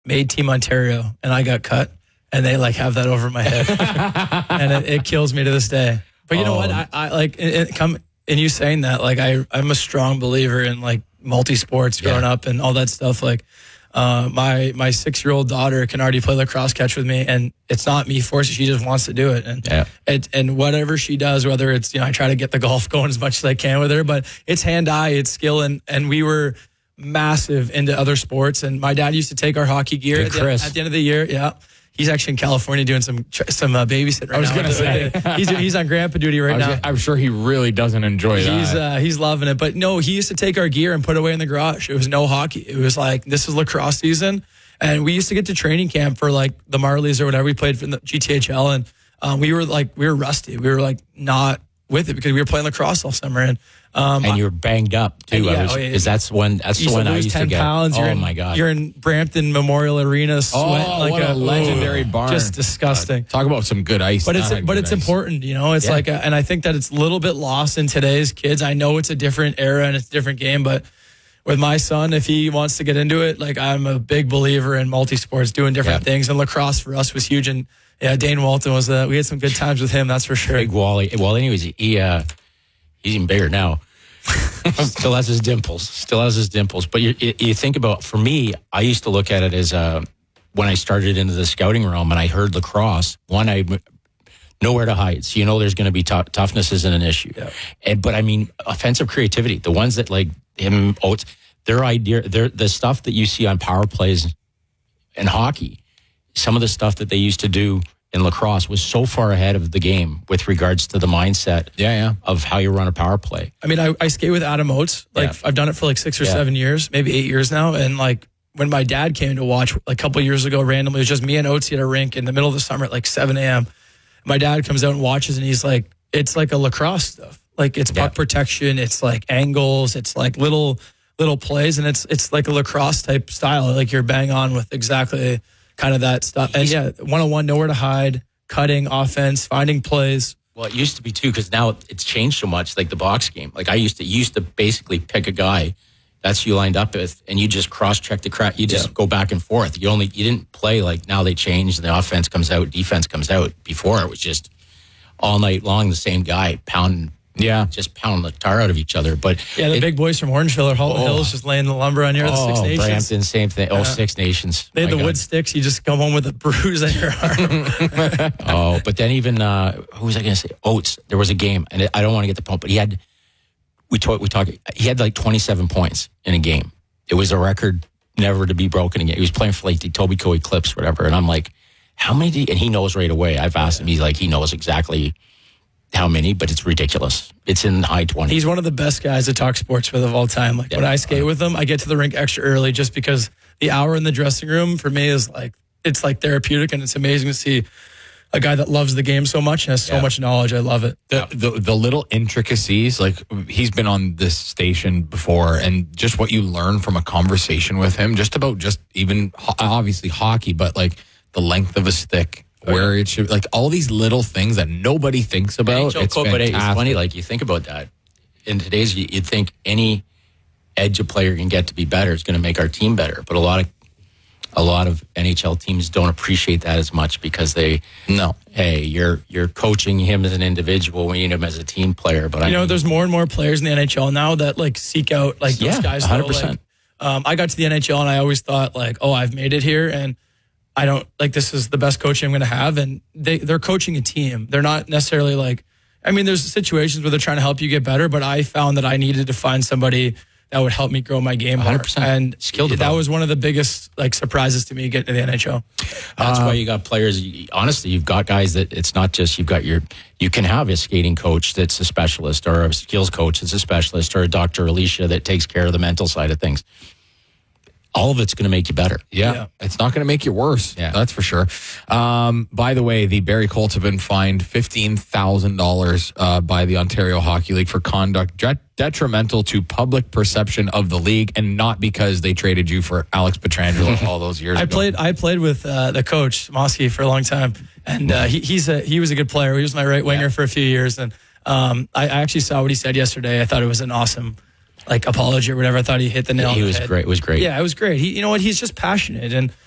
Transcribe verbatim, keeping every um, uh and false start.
made Team Ontario and I got cut, and they like have that over my head, and it, it kills me to this day. But you oh. know what? I, I like it, it come in you saying that. Like I, I'm a strong believer in like multi sports growing yeah. up and all that stuff. Like uh, my my six year old daughter can already play lacrosse catch with me, and it's not me forcing. She just wants to do it, and yeah. it, and whatever she does, whether it's you know I try to get the golf going as much as I can with her, but it's hand eye, it's skill, and and we were massive into other sports. And my dad used to take our hockey gear at the, at the end of the year. Yeah. He's actually in California doing some some uh, babysitting right now. I was going to say. he's, he's on grandpa duty right now. Gonna, I'm sure he really doesn't enjoy that. He's, uh, he's loving it. But no, he used to take our gear and put it away in the garage. It was no hockey. It was like, this is lacrosse season. And we used to get to training camp for like the Marlies or whatever. We played for the G T H L. And um, we were like, we were rusty. We were like not with it because we were playing lacrosse all summer. And Um, and you were banged up too. Yeah, I was, oh, yeah, is that's when that's the one I used to get. Pounds, oh in, my god! You're in Brampton Memorial Arena, sweating oh, like what a, a legendary oh, barn. Just disgusting. God, talk about some good ice. But it's but it's ice. important, you know. It's yeah. like, a, and I think that it's a little bit lost in today's kids. I know it's a different era and it's a different game, but with my son, if he wants to get into it, like I'm a big believer in multi sports, doing different yeah. things. And lacrosse for us was huge. And yeah, Dane Walton was. Uh, we had some good times with him. That's for sure. Big Wally. Well, anyways, he uh, he's even bigger now. Still has his dimples. Still has his dimples. But you, you think about, for me, I used to look at it as uh, when I started into the scouting realm and I heard lacrosse, one, I nowhere to hide. So you know there's going to be t- toughness isn't an issue. Yeah. And, but I mean, offensive creativity, the ones that like him, Oates, their idea, their, the stuff that you see on power plays in hockey, some of the stuff that they used to do in lacrosse was so far ahead of the game with regards to the mindset yeah, yeah. of how you run a power play. I mean, I, I skate with Adam Oates. Like yeah. I've done it for like six or yeah. seven years, maybe eight years now. And like when my dad came to watch like a couple of years ago, randomly, it was just me and Oates at a rink in the middle of the summer at like seven a.m. My dad comes out and watches and he's like, it's like a lacrosse stuff. Like it's puck yeah. protection. It's like angles. It's like little, little plays. And it's, it's like a lacrosse type style. Like you're bang on with exactly kind of that stuff. And yeah, one-on-one, nowhere to hide, cutting, offense, finding plays. Well, it used to be too, because now it's changed so much, like the box game. Like I used to used to basically pick a guy that's who you lined up with, and you just cross-check the crap. You just yeah. go back and forth. You only you didn't play like now they changed. The offense comes out, defense comes out. Before it was just all night long the same guy pounding. Yeah, just pounding the tar out of each other. But yeah, the it, big boys from Orangeville or Halton oh, Hills just laying the lumber on your oh, the Six Nations. Brampton, same thing. Oh, uh, Six Nations. They had My the God. wood sticks. You just come home with a bruise on your arm. oh, but then even uh, who was I going to say? Oates. There was a game, and I don't want to get the point, but he had we talked we talked. He had like twenty-seven points in a game. It was a record never to be broken again. He was playing for like the Toby Coe Eclipse, whatever. And I'm like, how many? Did he, and he knows right away. I've asked him. He's like, he knows exactly how many, but it's ridiculous. It's in the high twenties. He's one of the best guys to talk sports with of all time. Like yeah, when I skate with him, I get to the rink extra early just because the hour in the dressing room for me is like, it's like therapeutic, and it's amazing to see a guy that loves the game so much and has so yeah. much knowledge. I love it. The, the the little intricacies, like he's been on this station before, and just what you learn from a conversation with him, just about just even obviously hockey, but like the length of a stick, where it should, like all these little things that nobody thinks about. It's code, but it's funny, like you think about that. In today's, you'd think any edge a player can get to be better is going to make our team better. But a lot of a lot of N H L teams don't appreciate that as much because they no. Hey, you're you're coaching him as an individual, we need him as a team player. But you I know, mean, there's more and more players in the N H L now that like seek out like those yeah, guys. one hundred percent. Like, um, I got to the N H L and I always thought like, oh, I've made it here, and I don't like this is the best coaching I'm going to have. And they, they're coaching a team. They're not necessarily like, I mean, there's situations where they're trying to help you get better, but I found that I needed to find somebody that would help me grow my game one hundred percent. More. And skill that was one of the biggest like surprises to me getting to the N H L. That's uh, why you got players. You, honestly, you've got guys that it's not just you've got your, you can have a skating coach that's a specialist, or a skills coach that's a specialist, or a Doctor Alicia that takes care of the mental side of things. All of it's going to make you better. Yeah. yeah. It's not going to make you worse. Yeah. That's for sure. Um, by the way, the Barrie Colts have been fined fifteen thousand dollars uh, by the Ontario Hockey League for conduct det- detrimental to public perception of the league, and not because they traded you for Alex Pietrangelo all those years I ago. played I played with uh, the coach, Mosky, for a long time. And uh, he, he's a, he was a good player. He was my right winger yeah. for a few years. And um, I, I actually saw what he said yesterday. I thought it was an awesome like apology or whatever. I thought he hit the nail. He on was the head. great. It was great. Yeah, it was great. He, you know what? He's just passionate, and